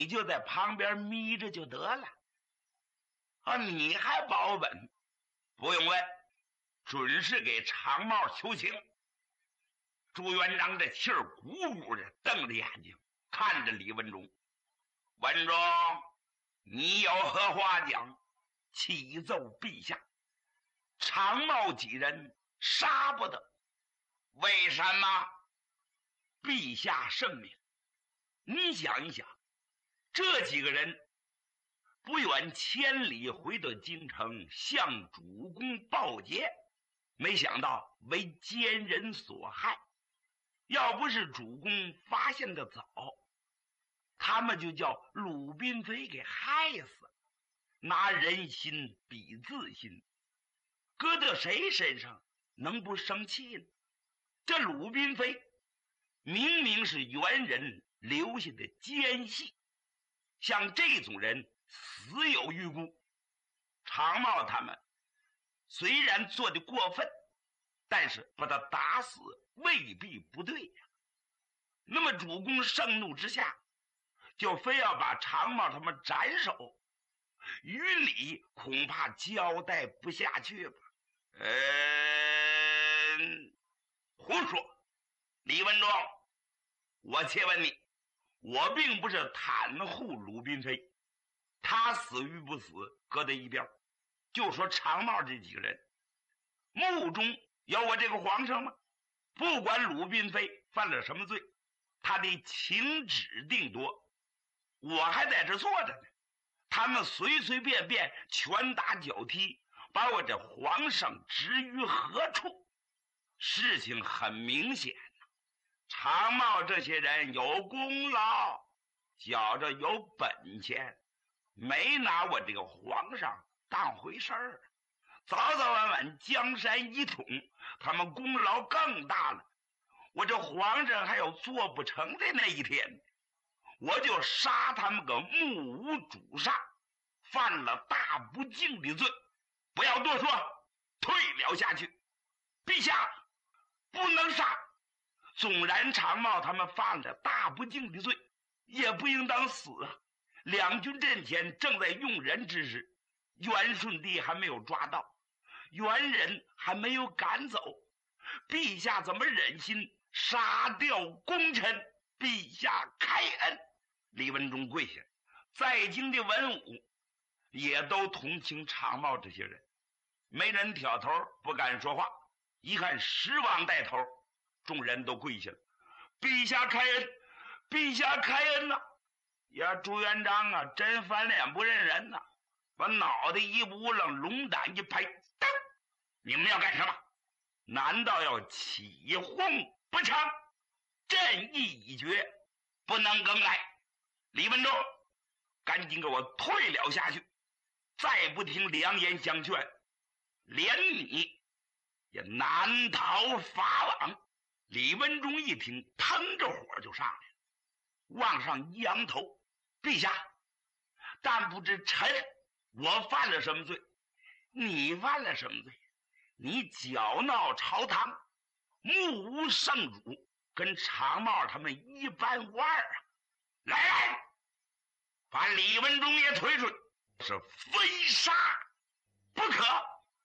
你就在旁边眯着就得了。啊，你还保本？不用问，准是给长帽求情。朱元璋这气儿鼓鼓的，瞪着眼睛看着李文忠。文忠，你有何话讲？启奏陛下，长帽几人杀不得。为什么？陛下圣明。你想一想，这几个人不远千里回到京城向主公报捷，没想到为奸人所害。要不是主公发现的早，他们就叫鲁滨飞给害死了。拿人心比自心，搁到谁身上能不生气呢？这鲁滨飞明明是元人留下的奸细，像这种人死有余辜。长帽他们虽然做的过分，但是把他打死未必不对呀。那么主公盛怒之下，就非要把长帽他们斩首，于理恐怕交代不下去吧。胡说！李文忠，我且问你，我并不是袒护鲁滨飞，他死与不死搁在一边，就说长帽这几个人，目中有我这个皇上吗？不管鲁滨飞犯了什么罪，他的情旨定夺，我还在这坐着呢。他们随随便便拳打脚踢，把我这皇上置于何处？事情很明显，长帽这些人有功劳，觉着有本钱，没拿我这个皇上当回事儿。早早晚晚江山一统，他们功劳更大了。我这皇上还有做不成的那一天，我就杀他们个目无主杀，犯了大不敬的罪。不要多说，退了下去。陛下不能杀，纵然长帽他们犯了大不敬的罪，也不应当死啊。两军阵前正在用人之时，元顺帝还没有抓到，元人还没有赶走，陛下怎么忍心杀掉功臣？陛下开恩。李文忠跪下，在京的文武也都同情长帽这些人，没人挑头，不敢说话。一看十王带头，众人都跪下了。陛下开恩，陛下开恩呐！呀，朱元璋啊，真翻脸不认人呐，把脑袋一乌楞，龙胆一拍，噔！你们要干什么？难道要起哄不成？朕意已决，不能更改。李文忠，赶紧给我退了下去！再不听良言相劝，连你也难逃法网。李文忠一听，腾着火就上来了，往上一扬头：陛下，但不知臣我犯了什么罪？你犯了什么罪？你搅闹朝堂，目无圣主，跟长帽他们一般无二啊！来，把李文忠也推出去，是非杀不可。